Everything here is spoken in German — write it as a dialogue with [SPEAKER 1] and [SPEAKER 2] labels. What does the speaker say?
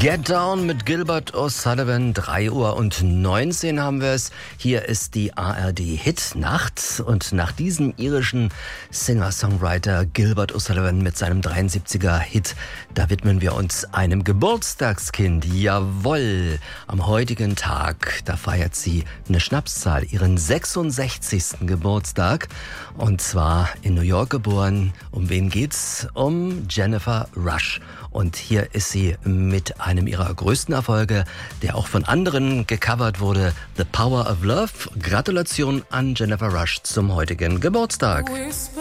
[SPEAKER 1] Get Down mit Gilbert O'Sullivan, 3:19 Uhr haben wir es. Hier ist die ARD-Hit-Nacht und nach diesem irischen Singer-Songwriter Gilbert O'Sullivan mit seinem 73er-Hit, da widmen wir uns einem Geburtstagskind. Jawohl, am heutigen Tag, da feiert sie eine Schnapszahl, ihren 66. Geburtstag und zwar in New York geboren. Um wen geht's? Um Jennifer Rush. Und hier ist sie mit einem ihrer größten Erfolge, der auch von anderen gecovert wurde, The Power of Love. Gratulation an Jennifer Rush zum heutigen Geburtstag.